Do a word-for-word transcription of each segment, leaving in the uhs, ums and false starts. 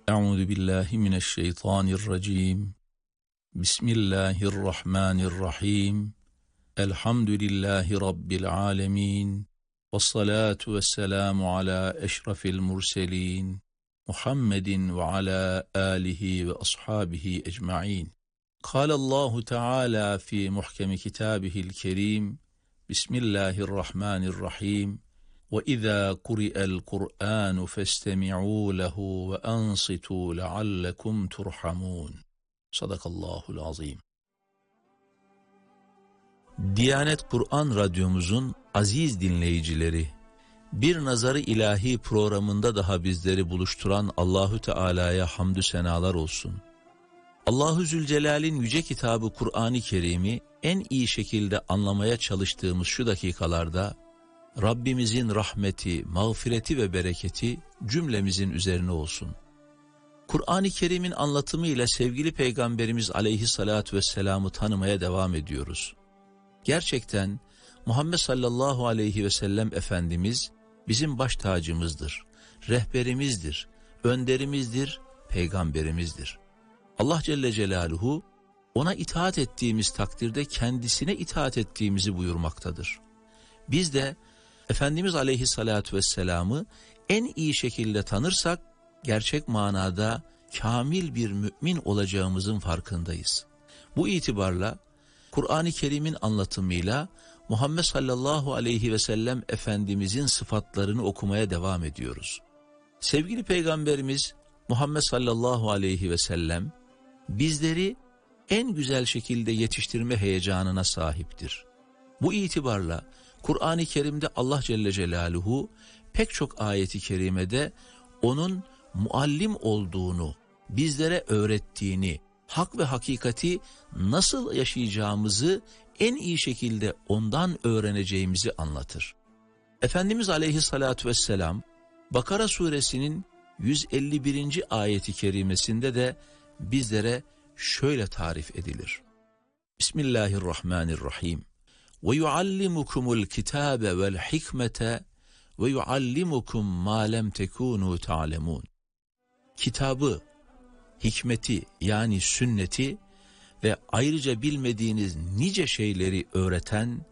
Euzu billahi mineşşeytanirracim. Bismillahirrahmanirrahim. Elhamdülillahi rabbil alamin. Vessalatu vesselamu ala eşrafil murselin. Muhammedin ve ala alihi ve ashabihi ecmaîn. Kâlallahu Teala fi muhkemi kitâbihil kerîm. Bismillahirrahmanirrahim. وَإِذَا قُرِئَ الْقُرْآنُ فَاسْتَمِعُوا لَهُ وَأَنصِتُوا لَعَلَّكُمْ تُرْحَمُونَ. Sadakallahul azim. Diyanet Kur'an Radyomuzun aziz dinleyicileri, Bir Nazarı İlahi programında daha bizleri buluşturan Allahü Teala'ya hamdü senalar olsun. Allahu Zülcelal'in yüce kitabı Kur'an-ı Kerim'i en iyi şekilde anlamaya çalıştığımız şu dakikalarda Rabbimizin rahmeti, mağfireti ve bereketi cümlemizin üzerine olsun. Kur'an-ı Kerim'in anlatımıyla sevgili Peygamberimiz aleyhissalatü vesselam'ı tanımaya devam ediyoruz. Gerçekten Muhammed sallallahu aleyhi ve sellem Efendimiz bizim baş tacımızdır, rehberimizdir, önderimizdir, peygamberimizdir. Allah Celle Celaluhu ona itaat ettiğimiz takdirde kendisine itaat ettiğimizi buyurmaktadır. Biz de Efendimiz aleyhissalatü vesselam'ı en iyi şekilde tanırsak gerçek manada kamil bir mümin olacağımızın farkındayız. Bu itibarla Kur'an-ı Kerim'in anlatımıyla Muhammed sallallahu aleyhi ve sellem Efendimizin sıfatlarını okumaya devam ediyoruz. Sevgili Peygamberimiz Muhammed sallallahu aleyhi ve sellem bizleri en güzel şekilde yetiştirme heyecanına sahiptir. Bu itibarla Kur'an-ı Kerim'de Allah Celle Celaluhu pek çok ayeti kerimede onun muallim olduğunu, bizlere öğrettiğini, hak ve hakikati nasıl yaşayacağımızı en iyi şekilde ondan öğreneceğimizi anlatır. Efendimiz Aleyhissalatü Vesselam Bakara suresinin yüz elli birinci ayeti kerimesinde de bizlere şöyle tarif edilir. Bismillahirrahmanirrahim. وَيُعَلِّمُكُمُ الْكِتَابَ وَالْحِكْمَةَ وَيُعَلِّمُكُمْ مَا لَمْ تَكُونُوا تَعْلَمُونَ. Kitabı, hikmeti yani sünneti ve ayrıca bilmediğiniz nice şeyleri öğreten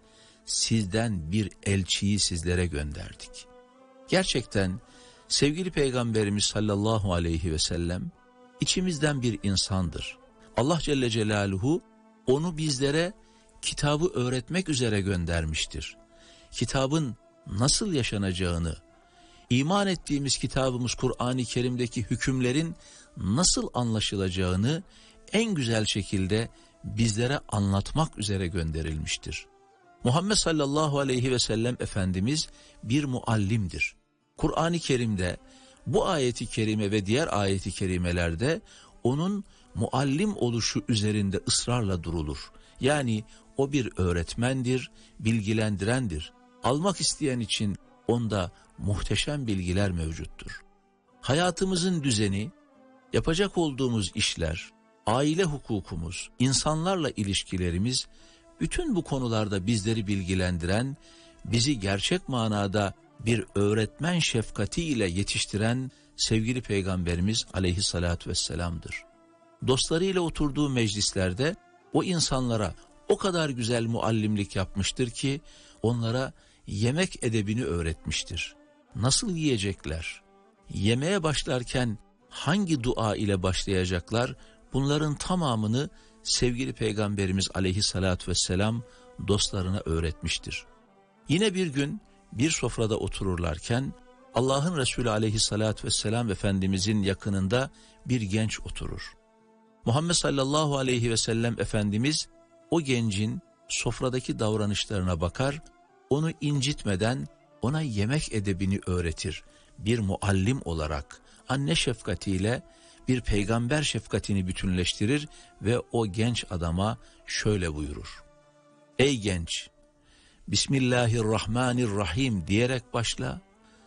sizden bir elçiyi sizlere gönderdik. Gerçekten sevgili Peygamberimiz sallallahu aleyhi ve sellem içimizden bir insandır. Allah Celle Celaluhu onu bizlere kitabı öğretmek üzere göndermiştir. Kitabın nasıl yaşanacağını, iman ettiğimiz kitabımız Kur'an-ı Kerim'deki hükümlerin nasıl anlaşılacağını en güzel şekilde bizlere anlatmak üzere gönderilmiştir. Muhammed sallallahu aleyhi ve sellem Efendimiz bir muallimdir. Kur'an-ı Kerim'de bu ayeti kerime ve diğer ayeti kerimelerde onun muallim oluşu üzerinde ısrarla durulur. Yani o bir öğretmendir, bilgilendirendir. Almak isteyen için onda muhteşem bilgiler mevcuttur. Hayatımızın düzeni, yapacak olduğumuz işler, aile hukukumuz, insanlarla ilişkilerimiz, bütün bu konularda bizleri bilgilendiren, bizi gerçek manada bir öğretmen şefkatiyle yetiştiren sevgili Peygamberimiz aleyhissalatü vesselam'dır. Dostlarıyla oturduğu meclislerde o insanlara o kadar güzel muallimlik yapmıştır ki onlara yemek edebini öğretmiştir. Nasıl yiyecekler? Yemeğe başlarken hangi dua ile başlayacaklar? Bunların tamamını sevgili Peygamberimiz aleyhissalatü vesselam dostlarına öğretmiştir. Yine bir gün bir sofrada otururlarken Allah'ın Resulü aleyhissalatü vesselam Efendimizin yakınında bir genç oturur. Muhammed sallallahu aleyhi ve sellem Efendimiz o gencin sofradaki davranışlarına bakar, onu incitmeden ona yemek edebini öğretir. Bir muallim olarak anne şefkatiyle bir peygamber şefkatini bütünleştirir ve o genç adama şöyle buyurur. Ey genç, Bismillahirrahmanirrahim diyerek başla